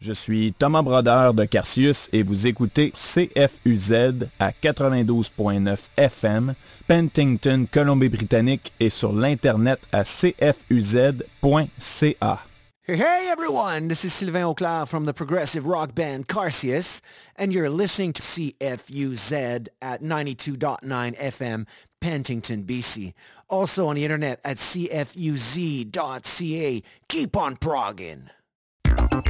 Je suis Thomas Brodeur de Carcius et vous écoutez CFUZ à 92.9 FM, Pentington, Colombie-Britannique et sur l'Internet à cfuz.ca. Hey everyone, this is Sylvain Auclair from the progressive rock band Carcius, and you're listening to CFUZ at 92.9 FM, Pentington, BC. Also on the internet at cfuz.ca. Keep on progging.